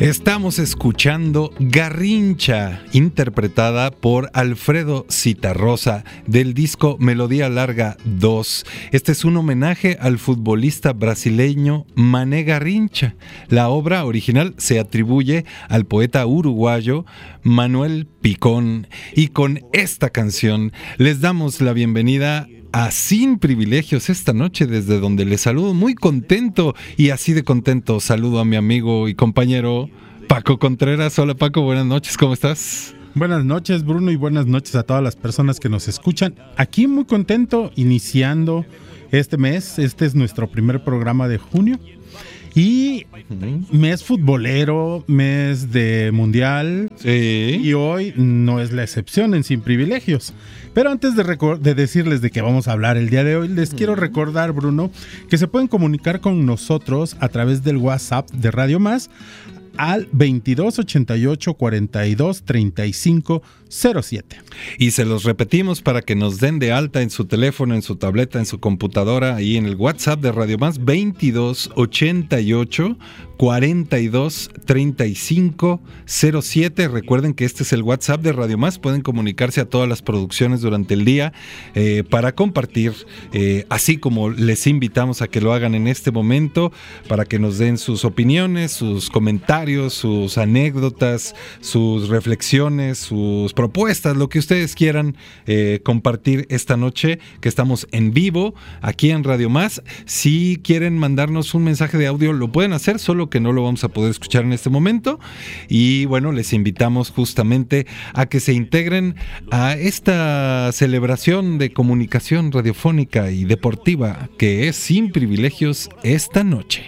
Estamos escuchando Garrincha, interpretada por Alfredo Zitarrosa, del disco Melodía Larga 2. Este es un homenaje al futbolista brasileño Mané Garrincha. La obra original se atribuye al poeta uruguayo Manuel Picón. Y con esta canción les damos la bienvenida a Sin Privilegios esta noche, desde donde les saludo muy contento, y así de contento saludo a mi amigo y compañero Paco Contreras. Hola Paco, buenas noches, ¿cómo estás? Buenas noches Bruno, y buenas noches a todas las personas que nos escuchan. Aquí muy contento, iniciando este mes. Este es nuestro primer programa de junio y mes futbolero, mes de mundial. Sí. Y hoy no es la excepción en Sin Privilegios. Pero antes de decirles de qué vamos a hablar el día de hoy, les quiero recordar, Bruno, que se pueden comunicar con nosotros a través del WhatsApp de Radio Más al 22 88 42 35 07. Y se los repetimos para que nos den de alta en su teléfono, en su tableta, en su computadora, ahí en el WhatsApp de Radio Más, 22 88 42 35 07. Recuerden que este es el WhatsApp de Radio Más. Pueden comunicarse a todas las producciones durante el día para compartir, así como les invitamos a que lo hagan en este momento, para que nos den sus opiniones, sus comentarios, sus anécdotas, sus reflexiones, sus propuestas, lo que ustedes quieran compartir esta noche, que estamos en vivo aquí en Radio Más. Si quieren mandarnos un mensaje de audio, lo pueden hacer, solo que no lo vamos a poder escuchar en este momento. Y bueno, les invitamos justamente a que se integren a esta celebración de comunicación radiofónica y deportiva que es Sin Privilegios esta noche.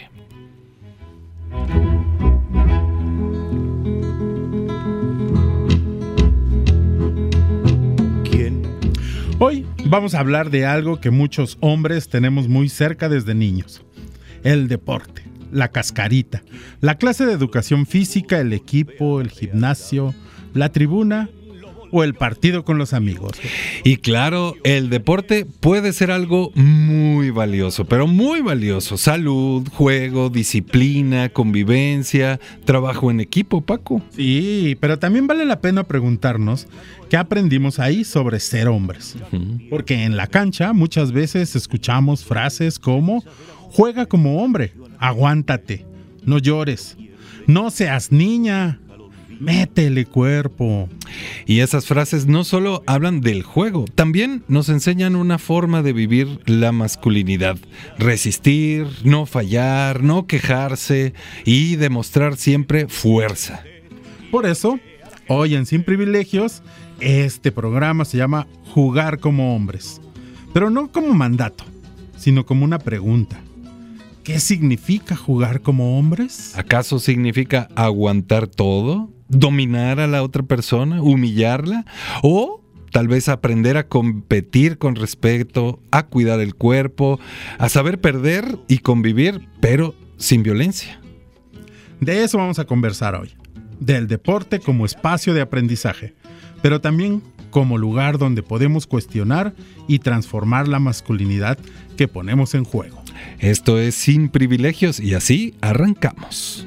Hoy vamos a hablar de algo que muchos hombres tenemos muy cerca desde niños: el deporte, la cascarita, la clase de educación física, el equipo, el gimnasio, la tribuna o el partido con los amigos. Y claro, el deporte puede ser algo muy valioso, pero muy valioso. Salud, juego, disciplina, convivencia, trabajo en equipo, Paco. Sí, pero también vale la pena preguntarnos qué aprendimos ahí sobre ser hombres. Porque en la cancha muchas veces escuchamos frases como: juega como hombre, aguántate, no llores, no seas niña, métele cuerpo. Y esas frases no solo hablan del juego, también nos enseñan una forma de vivir la masculinidad: resistir, no fallar, no quejarse y demostrar siempre fuerza. Por eso, hoy en Sin Privilegios, este programa se llama Jugar como Hombres. Pero no como mandato, sino como una pregunta. ¿Qué significa jugar como hombres? ¿Acaso significa aguantar todo? ¿Dominar a la otra persona? ¿Humillarla? ¿O tal vez aprender a competir con respeto, a cuidar el cuerpo, a saber perder y convivir, pero sin violencia? De eso vamos a conversar hoy. Del deporte como espacio de aprendizaje, pero también como lugar donde podemos cuestionar y transformar la masculinidad que ponemos en juego. Esto es Sin Privilegios y así arrancamos.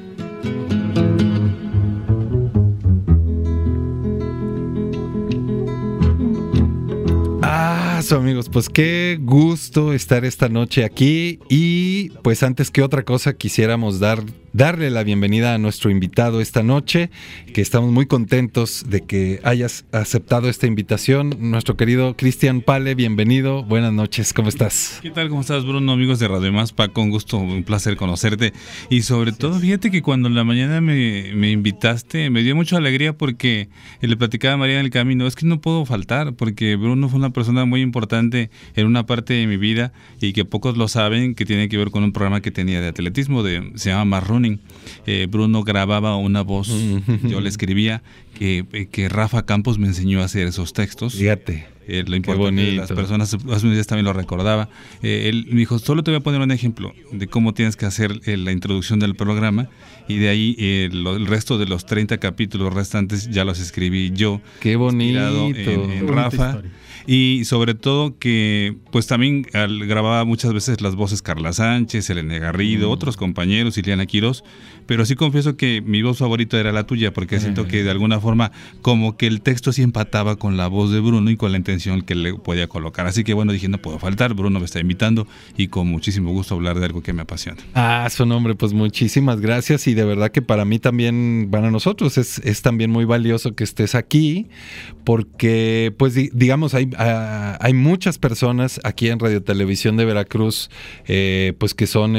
Amigos, pues qué gusto estar esta noche aquí. Y pues antes que otra cosa quisiéramos darle la bienvenida a nuestro invitado esta noche, que estamos muy contentos de que hayas aceptado esta invitación. Nuestro querido Cristian Pale, bienvenido, buenas noches, ¿cómo estás? ¿Qué tal? ¿Cómo estás, Bruno? Amigos de Radio Más, Paco, un gusto, un placer conocerte. Y sobre todo, fíjate que cuando en la mañana me invitaste, me dio mucha alegría porque le platicaba a María en el camino, es que no puedo faltar, porque Bruno fue una persona muy importante en una parte de mi vida y que pocos lo saben, que tiene que ver con un programa que tenía de atletismo, se llama Más Running. Bruno grababa una voz, yo le escribía, que Rafa Campos me enseñó a hacer esos textos. Fíjate. lo importante de las personas. Hace unos días también lo recordaba. Él me dijo, solo te voy a poner un ejemplo de cómo tienes que hacer la introducción del programa, y de ahí el resto de los 30 capítulos restantes ya los escribí yo. ¡Qué bonito! En Rafa. Y sobre todo que pues también grababa muchas veces las voces Carla Sánchez, Elena Garrido, otros compañeros, Ileana Quirós, pero sí confieso que mi voz favorita era la tuya, porque siento que de alguna forma como que el texto sí empataba con la voz de Bruno y con la intención que le podía colocar. Así que bueno, dije, no puedo faltar, Bruno me está invitando y con muchísimo gusto hablar de algo que me apasiona. Su nombre, pues muchísimas gracias, y de verdad que para mí también, para nosotros es también muy valioso que estés aquí, porque pues digamos hay muchas personas aquí en Radio Televisión de Veracruz, pues que son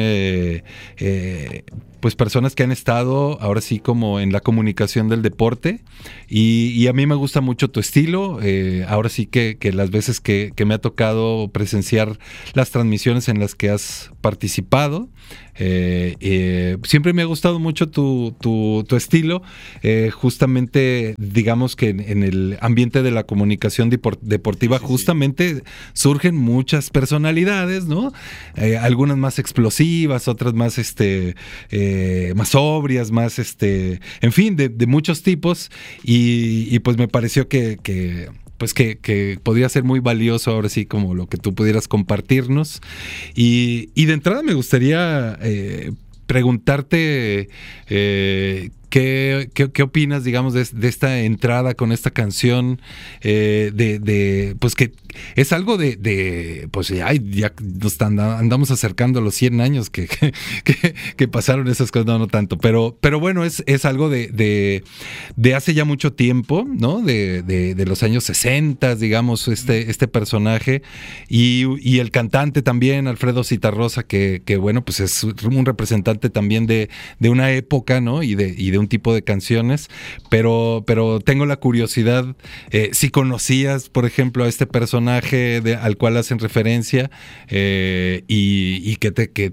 pues personas que han estado ahora sí como en la comunicación del deporte, y a mí me gusta mucho tu estilo. Ahora sí que las veces que me ha tocado presenciar las transmisiones en las que has participado, siempre me ha gustado mucho tu estilo, justamente digamos que en el ambiente de la comunicación deportiva justamente surgen muchas personalidades, ¿no? Algunas más explosivas, otras más más sobrias, más en fin, de muchos tipos, y pues me pareció que podría ser muy valioso ahora sí como lo que tú pudieras compartirnos, y de entrada me gustaría preguntarte ¿qué opinas, digamos, de esta entrada con esta canción, pues que es algo pues ya nos andamos acercando a los 100 años que pasaron esas cosas, no tanto, pero bueno, es algo de hace ya mucho tiempo, ¿no? De los años 60, digamos, este personaje, y el cantante también, Alfredo Zitarrosa, que bueno, pues es un representante también de una época, ¿no? Y de un tipo de canciones, pero tengo la curiosidad, si conocías, por ejemplo, a este personaje al cual hacen referencia, y ¿qué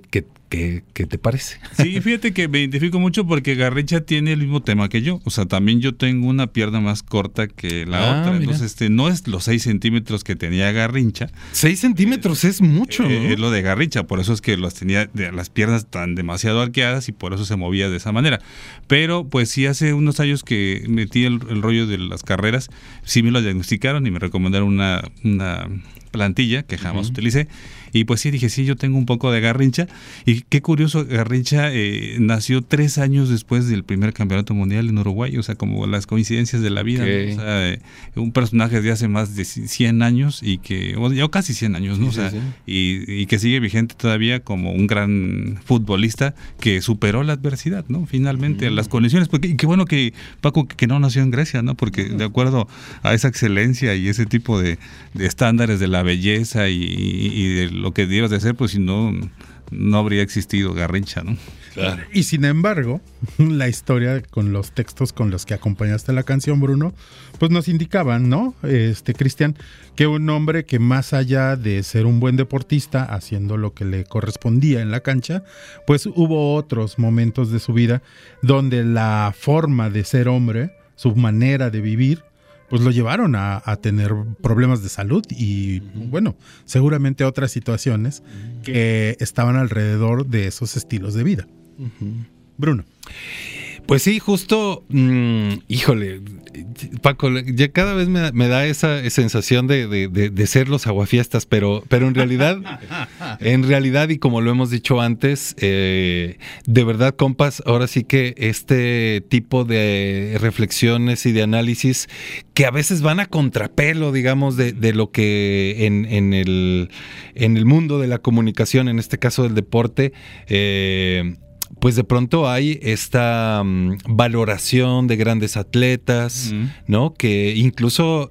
te parece? Sí, fíjate que me identifico mucho porque Garrincha tiene el mismo tema que yo. O sea, también yo tengo una pierna más corta que la otra. Mira. Entonces, no es los 6 centímetros que tenía Garrincha. 6 centímetros es mucho, ¿no? Es lo de Garrincha, por eso es que tenía las piernas tan demasiado arqueadas y por eso se movía de esa manera. Pero, pues sí, hace unos años que metí el rollo de las carreras, sí me lo diagnosticaron y me recomendaron una plantilla que jamás utilicé. Y pues sí, dije, sí, yo tengo un poco de Garrincha. Y qué curioso, Garrincha nació 3 años después del primer campeonato mundial en Uruguay. O sea, como las coincidencias de la vida, okay, ¿no? O sea, un personaje de hace más de 100 años y que, o ya casi 100 años, ¿no? Sí, o sea, sí. Y que sigue vigente todavía como un gran futbolista que superó la adversidad, ¿no? Finalmente, las condiciones. Y qué bueno que Paco que no nació en Grecia, ¿no? Porque de acuerdo a esa excelencia y ese tipo de estándares de la belleza y de lo que debas de hacer, pues si no habría existido Garrincha, ¿no? Claro. Y sin embargo, la historia con los textos con los que acompañaste la canción, Bruno, pues nos indicaban, ¿no? Cristian, que un hombre que más allá de ser un buen deportista, haciendo lo que le correspondía en la cancha, pues hubo otros momentos de su vida donde la forma de ser hombre, su manera de vivir, pues lo llevaron a tener problemas de salud y, bueno, seguramente otras situaciones que estaban alrededor de esos estilos de vida. Bruno. Pues sí, justo, híjole, Paco, ya cada vez me da esa sensación de ser los aguafiestas, pero en realidad, y como lo hemos dicho antes, de verdad, compas, ahora sí que este tipo de reflexiones y de análisis que a veces van a contrapelo, digamos, de lo que en el mundo de la comunicación, en este caso del deporte, pues de pronto hay esta valoración de grandes atletas, ¿no? Que incluso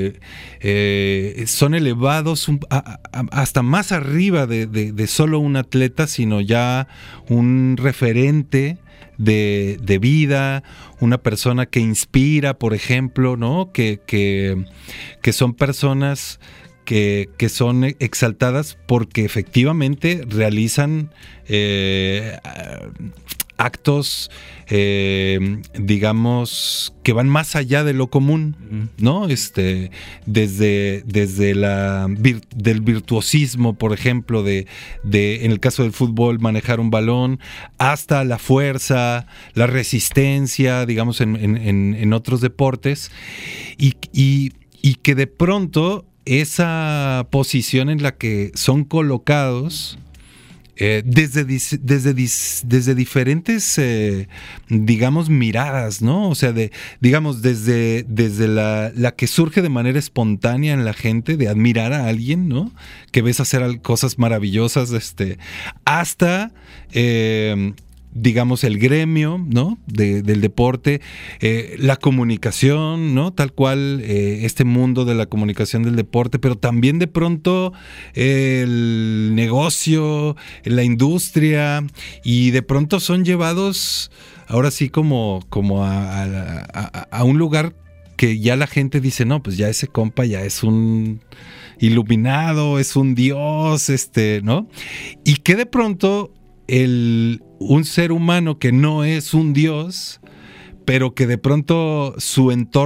son elevados hasta más arriba de solo un atleta, sino ya un referente de vida, una persona que inspira, por ejemplo, ¿no? Que son personas que son exaltadas porque efectivamente realizan actos, digamos, que van más allá de lo común, ¿no? Desde del virtuosismo, por ejemplo, de en el caso del fútbol, manejar un balón, hasta la fuerza, la resistencia, digamos, en otros deportes, y que de pronto esa posición en la que son colocados desde diferentes, digamos, miradas, ¿no? O sea, digamos, desde la que surge de manera espontánea en la gente, de admirar a alguien, ¿no? Que ves hacer cosas maravillosas, hasta... digamos, el gremio, ¿no? Del deporte, la comunicación, ¿no? Tal cual, este mundo de la comunicación del deporte, pero también de pronto el negocio, la industria, y de pronto son llevados ahora sí como a un lugar que ya la gente dice, no, pues ya ese compa ya es un iluminado, es un dios, ¿no? Y que de pronto un ser humano que no es un dios, pero que de pronto su entorno